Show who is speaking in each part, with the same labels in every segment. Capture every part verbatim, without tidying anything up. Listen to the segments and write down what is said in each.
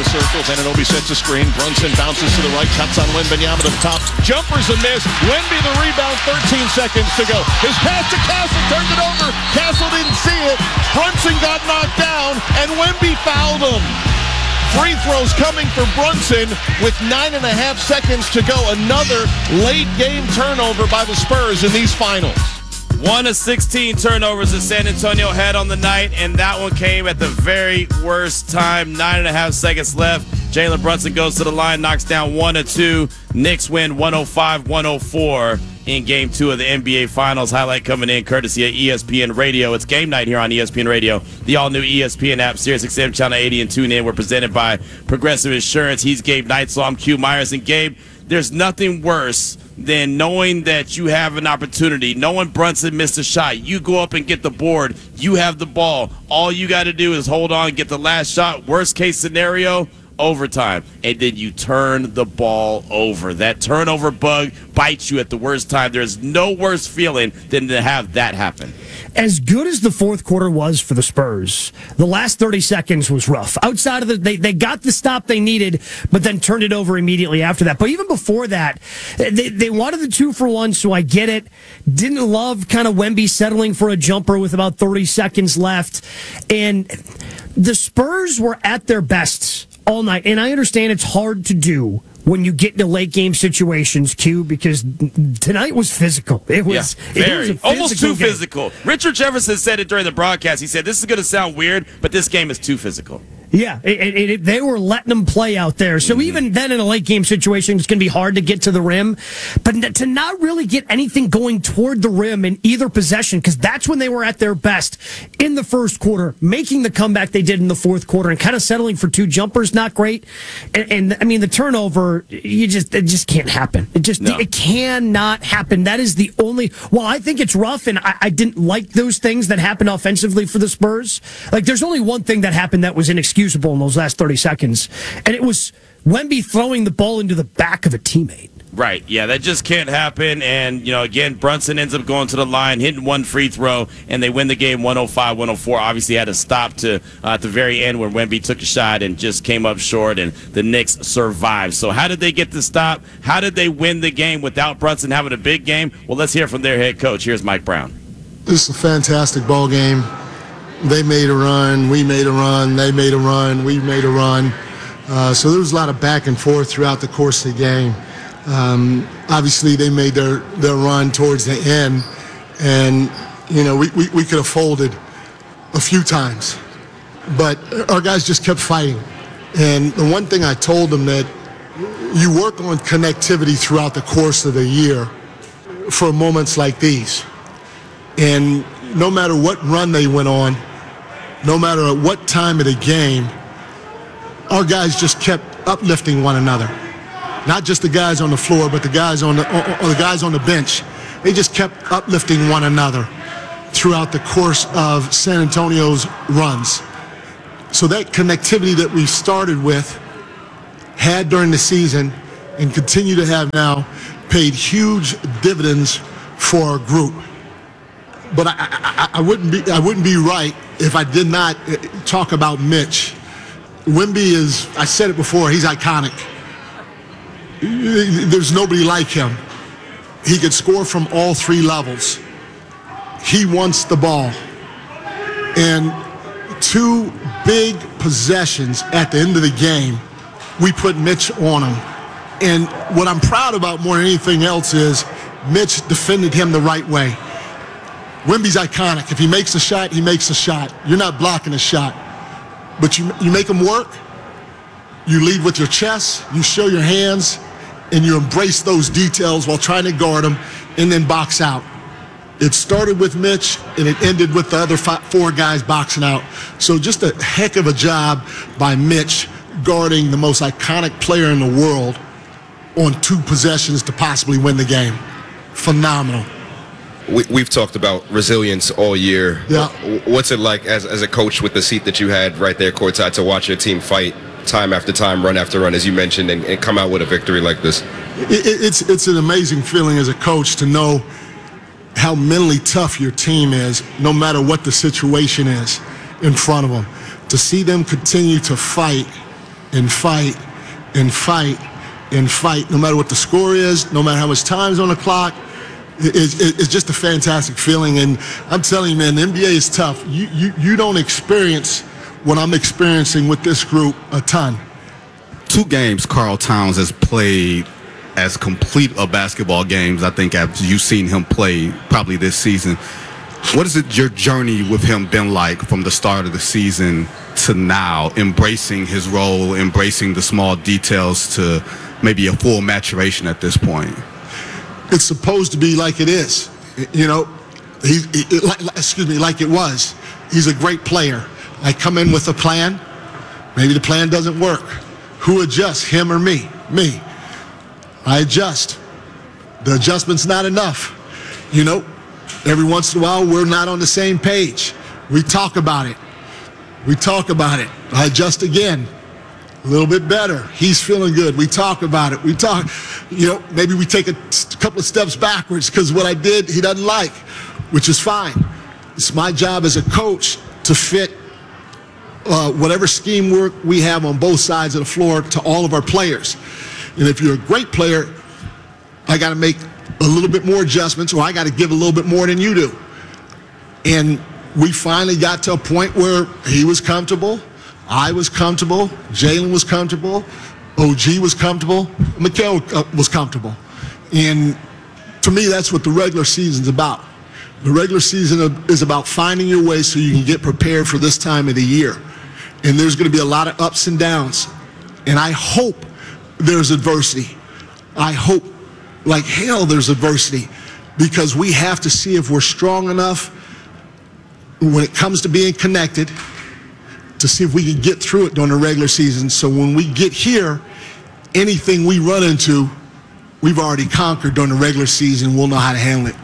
Speaker 1: circle. Anunoby sets a screen. Brunson bounces to the right, cuts on Wembanyama to the top. Jumper's a miss. Wemby the rebound, thirteen seconds to go. His pass to Castle, turned it over. Castle didn't see it. Brunson got knocked down, and Wemby fouled him. Free throws coming for Brunson with nine and a half seconds to go. Another late game turnover by the Spurs in these finals.
Speaker 2: One of sixteen turnovers that San Antonio had on the night, and that one came at the very worst time. Nine and a half seconds left. Jalen Brunson goes to the line, knocks down one or two. Knicks win one oh five one oh four in game two of the N B A Finals. Highlight coming in courtesy of E S P N Radio. It's game night here on E S P N Radio. The all-new E S P N app, Sirius X M Channel eighty and TuneIn. We're presented by Progressive Insurance. He's Gabe Neitzel. I'm Q Myers. And Gabe, there's nothing worse than knowing that you have an opportunity, knowing Brunson missed a shot. You go up and get the board. You have the ball. All you got to do is hold on, get the last shot. Worst case scenario, overtime. And then you turn the ball over. That turnover bug bites you at the worst time. There's no worse feeling than to have that happen.
Speaker 3: As good as the fourth quarter was for the Spurs, the last thirty seconds was rough. Outside of the, they, they got the stop they needed, but then turned it over immediately after that. But even before that, they, they wanted the two for one, so I get it. Didn't love kind of Wemby settling for a jumper with about thirty seconds left. And the Spurs were at their best all night. And I understand it's hard to do when you get into late game situations, Q, because tonight was physical. It was,
Speaker 2: yeah, very.
Speaker 3: It was a
Speaker 2: almost too
Speaker 3: game.
Speaker 2: physical. Richard Jefferson said it during the broadcast. He said, this is going to sound weird, but this game is too physical.
Speaker 3: Yeah, it, it, it, they were letting them play out there. So mm-hmm. even then in a late game situation, it's going to be hard to get to the rim. But to not really get anything going toward the rim in either possession, because that's when they were at their best in the first quarter, making the comeback they did in the fourth quarter and kind of settling for two jumpers, not great. And, and I mean, the turnover, you just it just can't happen. It just no. it cannot happen. That is the only. Well, I think it's rough, and I, I didn't like those things that happened offensively for the Spurs. Like, there's only one thing that happened that was inexcusable in those last thirty seconds, and it was Wemby throwing the ball into the back of a teammate.
Speaker 2: Right, yeah, that just can't happen. And, you know, again, Brunson ends up going to the line, hitting one free throw, and they win the game one oh five one oh four. Obviously had a stop to uh, at the very end where Wemby took a shot and just came up short, and the Knicks survived. So how did they get the stop? How did they win the game without Brunson having a big game? Well, let's hear from their head coach. Here's Mike Brown.
Speaker 4: This is a fantastic ball game. They made a run, we made a run, they made a run, we made a run. Uh, so there was a lot of back and forth throughout the course of the game. Um, obviously, they made their, their run towards the end, and, you know, we, we, we could have folded a few times. But our guys just kept fighting. And the one thing I told them that you work on connectivity throughout the course of the year for moments like these. And no matter what run they went on, no matter at what time of the game, our guys just kept uplifting one another. Not just the guys on the floor, but the guys on the, or the guys on the bench. They just kept uplifting one another throughout the course of San Antonio's runs. So that connectivity that we started with, had during the season, and continue to have now, paid huge dividends for our group. But I, I, I wouldn't be I wouldn't be right if I did not talk about Mitch. Wemby is, I said it before, he's iconic. There's nobody like him. He could score from all three levels. He wants the ball. And two big possessions at the end of the game, we put Mitch on him. And what I'm proud about more than anything else is Mitch defended him the right way. Wemby's iconic. If he makes a shot, he makes a shot. You're not blocking a shot. But you, you make him work, you lead with your chest, you show your hands, and you embrace those details while trying to guard him and then box out. It started with Mitch, and it ended with the other five, four guys boxing out. So just a heck of a job by Mitch guarding the most iconic player in the world on two possessions to possibly win the game. Phenomenal.
Speaker 5: We, we've talked about resilience all year.
Speaker 4: Yeah.
Speaker 5: What's it like as, as a coach with the seat that you had right there courtside to watch your team fight time after time, run after run, as you mentioned, and, and come out with a victory like this?
Speaker 4: It, it's, it's an amazing feeling as a coach to know how mentally tough your team is, no matter what the situation is in front of them. To see them continue to fight and fight and fight and fight, no matter what the score is, no matter how much time's on the clock. It, it, it's just a fantastic feeling. And I'm telling you, man, the N B A is tough. You, you, you don't experience what I'm experiencing with this group a ton.
Speaker 6: Two games Karl Towns has played as complete a basketball games, I think, as you've seen him play probably this season. What has it, your journey with him been like from the start of the season to now, embracing his role, embracing the small details to maybe a full maturation at this point?
Speaker 4: It's supposed to be like it is. You know, he, he, like, excuse me, like it was. He's a great player. I come in with a plan. Maybe the plan doesn't work. Who adjusts, him or me? Me. I adjust. The adjustment's not enough. You know, every once in a while, we're not on the same page. We talk about it. We talk about it. I adjust again. A little bit better. He's feeling good. We talk about it. We talk, you know, maybe we take a couple of steps backwards because what I did, he doesn't like, which is fine. It's my job as a coach to fit uh, whatever scheme work we have on both sides of the floor to all of our players. And if you're a great player, I got to make a little bit more adjustments, or I got to give a little bit more than you do. And we finally got to a point where he was comfortable, I was comfortable, Jalen was comfortable, O G was comfortable, Mikal was comfortable. And to me, that's what the regular season's about. The regular season is about finding your way so you can get prepared for this time of the year. And there's going to be a lot of ups and downs. And I hope there's adversity. I hope like hell there's adversity, because we have to see if we're strong enough when it comes to being connected to see if we can get through it during the regular season. So when we get here, anything we run into, we've already conquered during the regular season. We'll know how to handle it.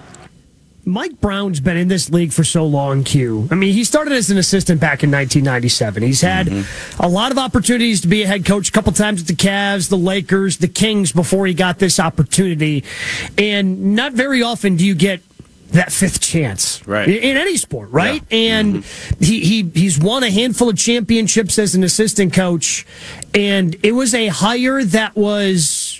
Speaker 3: Mike Brown's been in this league for so long, Q. I mean, he started as an assistant back in nineteen ninety-seven. He's had mm-hmm. a lot of opportunities to be a head coach, a couple times with the Cavs, the Lakers, the Kings before he got this opportunity. And not very often do you get that fifth chance
Speaker 2: right.
Speaker 3: in any sport, right?
Speaker 2: Yeah.
Speaker 3: And mm-hmm. he, he he's won a handful of championships as an assistant coach, and it was a hire that was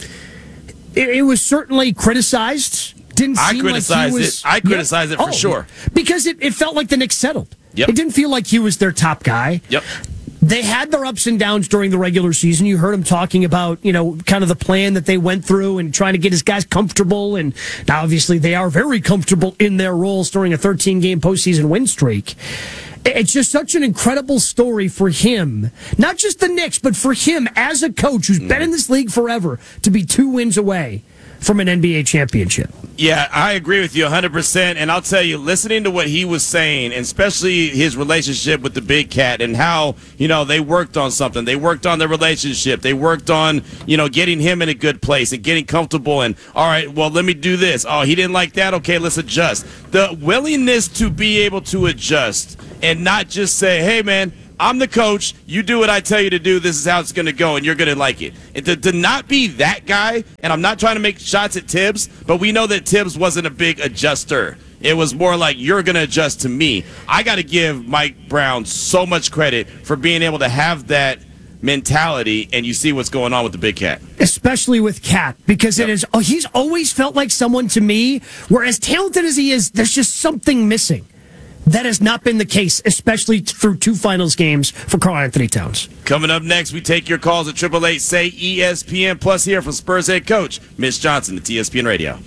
Speaker 3: it, it was certainly criticized. Didn't seem
Speaker 2: I criticized
Speaker 3: like he was,
Speaker 2: it. I criticized
Speaker 3: yep.
Speaker 2: it for
Speaker 3: oh,
Speaker 2: sure.
Speaker 3: Because it, it felt like the Knicks settled.
Speaker 2: Yep.
Speaker 3: It didn't feel like he was their top guy.
Speaker 2: Yep.
Speaker 3: They had their ups and downs during the regular season. You heard him talking about, you know, kind of the plan that they went through and trying to get his guys comfortable. And now, obviously, they are very comfortable in their roles during a thirteen-game postseason win streak. It's just such an incredible story for him. Not just the Knicks, but for him as a coach who's mm. been in this league forever to be two wins away from an N B A championship.
Speaker 2: Yeah, I agree with you one hundred percent. And I'll tell you, listening to what he was saying, and especially his relationship with the Big Cat and how, you know, they worked on something. They worked on their relationship. They worked on, you know, getting him in a good place and getting comfortable. And, all right, well, let me do this. Oh, he didn't like that? Okay, let's adjust. The willingness to be able to adjust and not just say, hey, man, I'm the coach. You do what I tell you to do. This is how it's going to go, and you're going to like it. And to, to not be that guy, and I'm not trying to make shots at Tibbs, but we know that Tibbs wasn't a big adjuster. It was more like, you're going to adjust to me. I got to give Mike Brown so much credit for being able to have that mentality, and you see what's going on with the Big Cat.
Speaker 3: Especially with Cat, because yep. it is. Oh, he's always felt like someone to me, where as talented as he is, there's just something missing. That has not been the case, especially through two finals games for Karl-Anthony Towns.
Speaker 2: Coming up next, we take your calls at eight eight eight, S A Y, E S P N. Plus, here from Spurs head coach Mitch Johnson at E S P N Radio.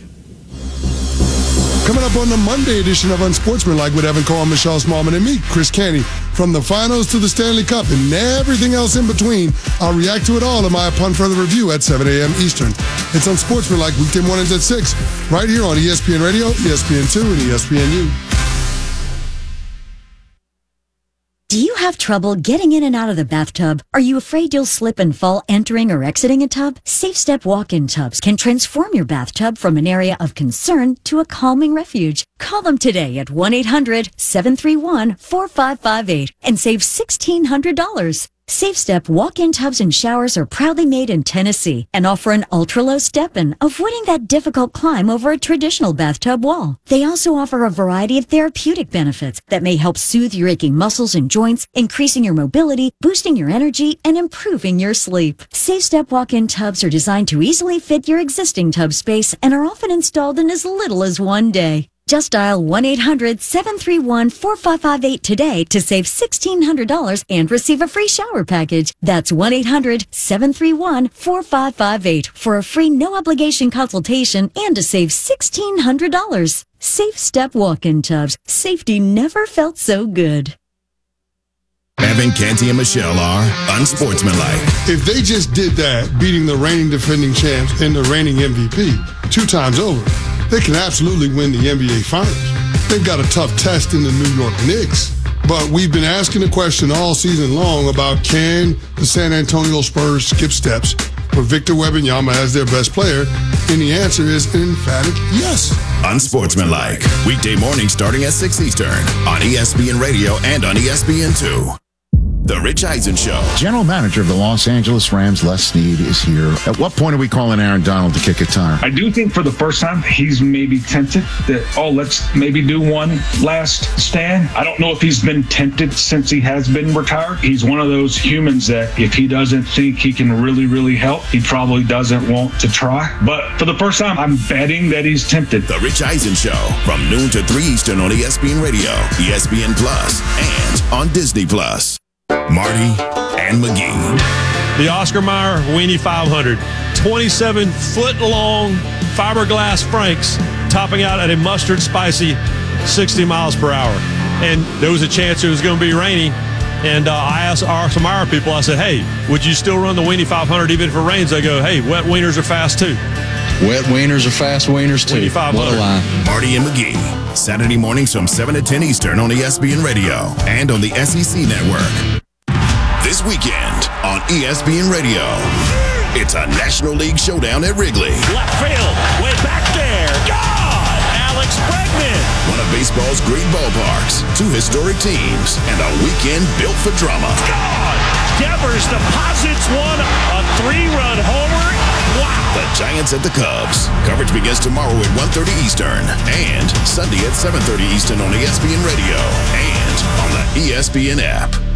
Speaker 7: Coming up on the Monday edition of Unsportsmanlike with Evan Cole, Michelle Smallman, and me, Chris Canty. From the finals to the Stanley Cup and everything else in between, I'll react to it all in my Upon Further Review at seven a.m. Eastern. It's Unsportsmanlike weekday mornings at six, right here on E S P N Radio, E S P N two, and E S P N U.
Speaker 8: Do you have trouble getting in and out of the bathtub? Are you afraid you'll slip and fall entering or exiting a tub? SafeStep walk-in tubs can transform your bathtub from an area of concern to a calming refuge. Call them today at one eight hundred, seven three one, four five five eight and save sixteen hundred dollars. SafeStep walk-in tubs and showers are proudly made in Tennessee and offer an ultra-low step-in, avoiding that difficult climb over a traditional bathtub wall. They also offer a variety of therapeutic benefits that may help soothe your aching muscles and joints, increasing your mobility, boosting your energy, and improving your sleep. SafeStep walk-in tubs are designed to easily fit your existing tub space and are often installed in as little as one day. Just dial one eight hundred seven three one four five five eight today to save sixteen hundred dollars and receive a free shower package. That's one eight hundred seven three one four five five eight for a free no-obligation consultation and to save sixteen hundred dollars. Safe Step walk-in tubs. Safety never felt so good.
Speaker 9: Evan, Canty, and Michelle are unsportsmanlike.
Speaker 7: If they just did that, beating the reigning defending champs and the reigning M V P two times over, they can absolutely win the N B A Finals. They've got a tough test in the New York Knicks. But we've been asking the question all season long about, can the San Antonio Spurs skip steps for Victor Wembanyama as their best player? And the answer is an emphatic yes.
Speaker 9: Unsportsmanlike. Weekday morning starting at six Eastern on E S P N Radio and on E S P N two. The Rich Eisen Show.
Speaker 10: General manager of the Los Angeles Rams, Les Snead, is here. At what point are we calling Aaron Donald to kick a tire?
Speaker 11: I do think for the first time, he's maybe tempted that, oh, let's maybe do one last stand. I don't know if he's been tempted since he has been retired. He's one of those humans that if he doesn't think he can really, really help, he probably doesn't want to try. But for the first time, I'm betting that he's tempted.
Speaker 9: The Rich Eisen Show from noon to three Eastern on E S P N Radio, E S P N Plus, and on Disney Plus. Marty and McGee.
Speaker 12: The Oscar Mayer Weenie five hundred. twenty-seven foot long fiberglass franks topping out at a mustard spicy sixty miles per hour. And there was a chance it was going to be raining. And uh, I asked our some Mayer people, I said, hey, would you still run the Weenie five hundred even if it rains? They go, hey, wet wieners are fast too.
Speaker 13: Wet wieners are fast wieners too.
Speaker 12: Weenie five hundred.
Speaker 13: What a line.
Speaker 9: Marty and McGee. Saturday mornings from seven to ten Eastern on E S P N Radio and on the S E C Network. This weekend on E S P N Radio, it's a National League showdown at Wrigley.
Speaker 14: Left field, way back there. God! Alex Bregman.
Speaker 9: One of baseball's great ballparks, two historic teams, and a weekend built for drama.
Speaker 14: God! Devers deposits one, a three-run homer. Wow!
Speaker 9: The Giants at the Cubs. Coverage begins tomorrow at one thirty Eastern and Sunday at seven thirty Eastern on E S P N Radio and on the E S P N app.